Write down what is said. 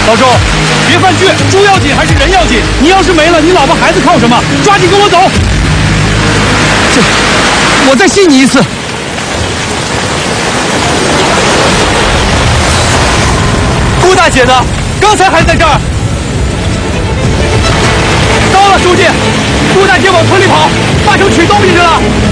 老周，别犯倔，猪要紧还是人要紧？你要是没了，你老婆孩子靠什么？抓紧跟我走！我再信你一次。顾大姐呢？刚才还在这儿。到了，书记，顾大姐往村里跑，八成取东西去了。